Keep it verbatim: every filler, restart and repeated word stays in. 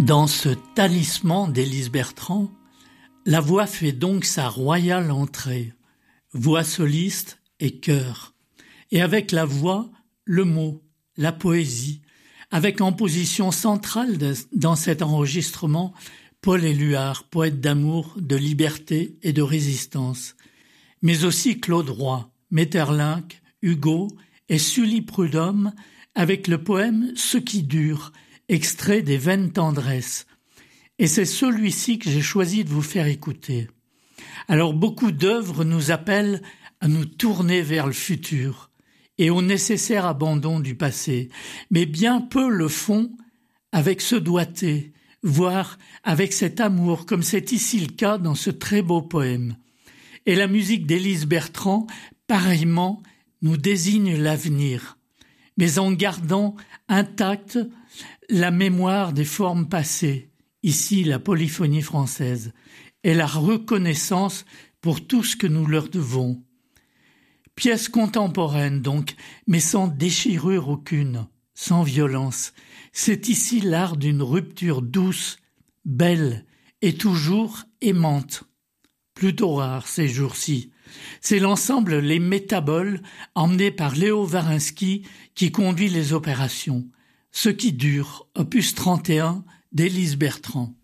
Dans ce talisman d'Élise Bertrand, la voix fait donc sa royale entrée, voix soliste et chœur, et avec la voix, le mot, la poésie, avec en position centrale de, dans cet enregistrement Paul Éluard, poète d'amour, de liberté et de résistance, mais aussi Claude Roy, Maeterlinck, Hugo et Sully Prudhomme avec le poème « Ce qui dure », extrait des Vaines tendresses. Et c'est celui-ci que j'ai choisi de vous faire écouter. Alors beaucoup d'œuvres nous appellent à nous tourner vers le futur et au nécessaire abandon du passé, mais bien peu le font avec ce doigté, voire avec cet amour, comme c'est ici le cas dans ce très beau poème. Et la musique d'Élise Bertrand, pareillement, nous désigne l'avenir, mais en gardant intacte la mémoire des formes passées, ici la polyphonie française, et la reconnaissance pour tout ce que nous leur devons. Pièce contemporaine donc, mais sans déchirure aucune, sans violence. C'est ici l'art d'une rupture douce, belle et toujours aimante. Plutôt rare ces jours-ci. C'est l'ensemble Les Métaboles, emmené par Léo Varinsky, qui conduit les opérations. Ce qui dure, opus trente et un, d'Élise Bertrand.